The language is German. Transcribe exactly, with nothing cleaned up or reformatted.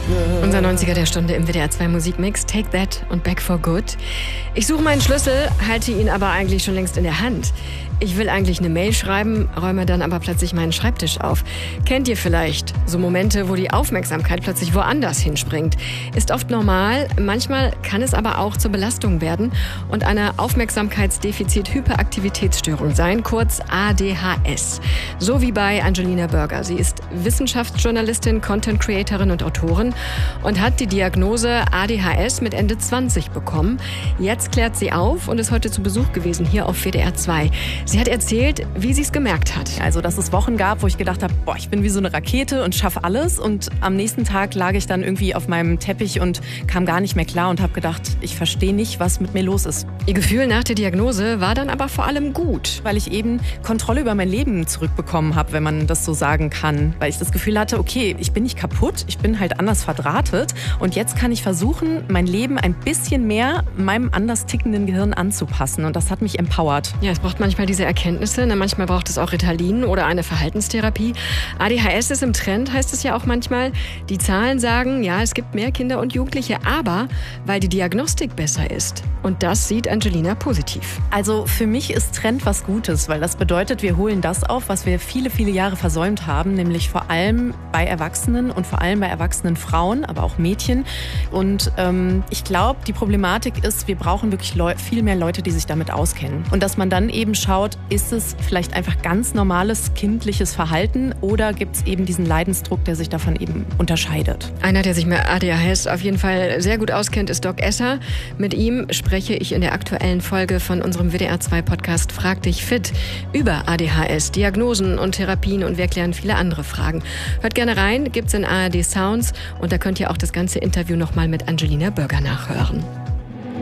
Unser neunziger der Stunde im W D R zwei Musikmix, Take That und Back for Good. Ich suche meinen Schlüssel, halte ihn aber eigentlich schon längst in der Hand. Ich will eigentlich eine Mail schreiben, räume dann aber plötzlich meinen Schreibtisch auf. Kennt ihr vielleicht so Momente, wo die Aufmerksamkeit plötzlich woanders hinspringt? Ist oft normal, manchmal kann es aber auch zur Belastung werden und eine Aufmerksamkeitsdefizit-Hyperaktivitätsstörung sein, kurz A D H S. So wie bei Angelina Burger. Sie ist Wissenschaftsjournalistin, Content-Creatorin und Autorin und hat die Diagnose A D H S mit Ende zwanzig bekommen. Jetzt klärt sie auf und ist heute zu Besuch gewesen hier auf W D R zwei. Sie hat erzählt, wie sie es gemerkt hat. Also, dass es Wochen gab, wo ich gedacht habe, boah, ich bin wie so eine Rakete und schaffe alles. Und am nächsten Tag lag ich dann irgendwie auf meinem Teppich und kam gar nicht mehr klar und habe gedacht, ich verstehe nicht, was mit mir los ist. Ihr Gefühl nach der Diagnose war dann aber vor allem gut. Weil ich eben Kontrolle über mein Leben zurückbekommen habe, wenn man das so sagen kann. Weil ich das Gefühl hatte, okay, ich bin nicht kaputt, ich bin halt anders verdrahtet. Und jetzt kann ich versuchen, mein Leben ein bisschen mehr meinem anders tickenden Gehirn anzupassen. Und das hat mich empowert. Ja, es braucht manchmal diese Erkenntnisse. Ne? Manchmal braucht es auch Ritalin oder eine Verhaltenstherapie. A D H S ist im Trend, heißt es ja auch manchmal. Die Zahlen sagen, ja, es gibt mehr Kinder und Jugendliche, aber weil die Diagnostik besser ist. Und das sieht Angelina positiv. Also für mich ist Trend was Gutes, weil das bedeutet, wir holen das auf, was wir viele, viele Jahre versäumt haben, nämlich vor allem bei Erwachsenen und vor allem bei erwachsenen Frauen, aber auch Mädchen. Und ähm, ich glaube, die Problematik ist, wir brauchen wirklich Leu- viel mehr Leute, die sich damit auskennen. Und dass man dann eben schaut, ist es vielleicht einfach ganz normales kindliches Verhalten oder gibt es eben diesen Leidensdruck, der sich davon eben unterscheidet? Einer, der sich mit A D H S auf jeden Fall sehr gut auskennt, ist Doc Esser. Mit ihm spreche ich in der aktuellen Folge von unserem W D R zwei Podcast Frag dich fit über A D H S, Diagnosen und Therapien und wir klären viele andere Fragen. Hört gerne rein, gibt's in A R D Sounds und da könnt ihr auch das ganze Interview nochmal mit Angelina Burger nachhören.